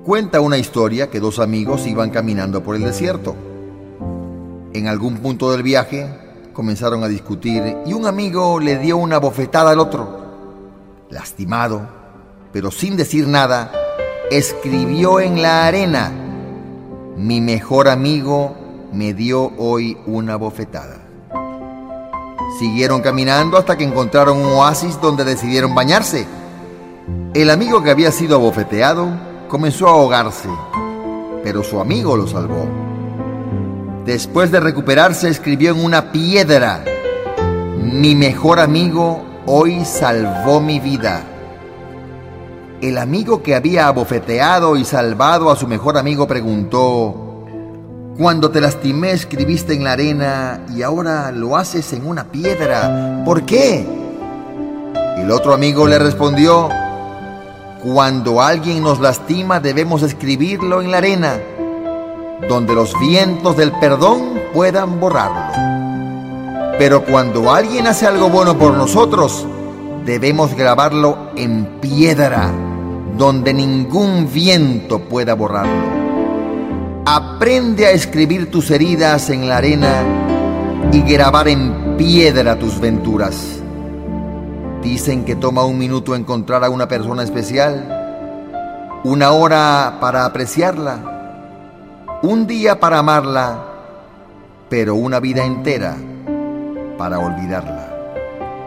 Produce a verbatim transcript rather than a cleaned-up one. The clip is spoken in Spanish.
Cuenta una historia que dos amigos iban caminando por el desierto. En algún punto del viaje comenzaron a discutir y un amigo le dio una bofetada al otro. Lastimado, pero sin decir nada, escribió en la arena: mi mejor amigo me dio hoy una bofetada. Siguieron caminando hasta que encontraron un oasis donde decidieron bañarse. El amigo que había sido abofeteado comenzó a ahogarse, pero su amigo lo salvó. Después de recuperarse, escribió en una piedra: mi mejor amigo hoy salvó mi vida. El amigo que había abofeteado y salvado a su mejor amigo preguntó: cuando te lastimé escribiste en la arena y ahora lo haces en una piedra. ¿Por qué? El otro amigo le respondió: cuando alguien nos lastima debemos escribirlo en la arena, donde los vientos del perdón puedan borrarlo. Pero cuando alguien hace algo bueno por nosotros, debemos grabarlo en piedra, donde ningún viento pueda borrarlo. Aprende a escribir tus heridas en la arena y grabar en piedra tus venturas. Dicen que toma un minuto encontrar a una persona especial, una hora para apreciarla, un día para amarla, pero una vida entera para olvidarla.